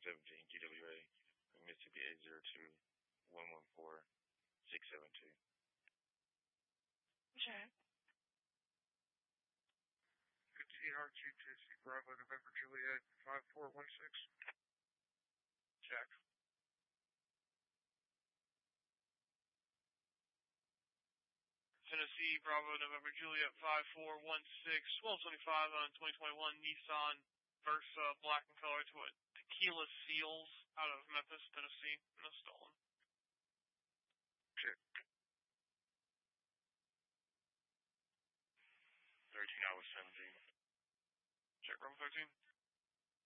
17 TWA, Mississippi 802-114-672. Check. TRG2C Bravo November Juliet 5416. Check. Tennessee Bravo November Juliet 5416, 1225 on 2021 Nissan Versa black in color to a Tequila Seals out of Memphis, Tennessee. No stolen. Check. 13 hours 17. Check Bravo 13.